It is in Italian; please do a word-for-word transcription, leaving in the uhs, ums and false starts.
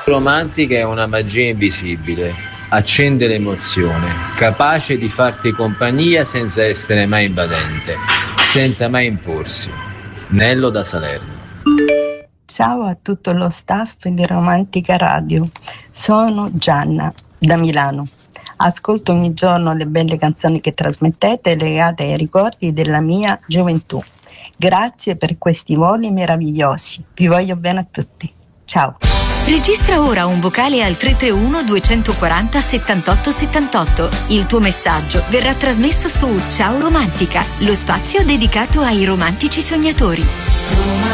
Romantica è una magia invisibile, accende l'emozione, capace di farti compagnia senza essere mai invadente, senza mai imporsi. Nello da Salerno. Ciao a tutto lo staff di Romantica Radio, sono Gianna da Milano. Ascolto ogni giorno le belle canzoni che trasmettete legate ai ricordi della mia gioventù. Grazie per questi voli meravigliosi, vi voglio bene a tutti. Ciao. Registra ora un vocale al tre tre uno due quattro zero settantotto settantotto. Il tuo messaggio verrà trasmesso su Ciao Romantica, lo spazio dedicato ai romantici sognatori.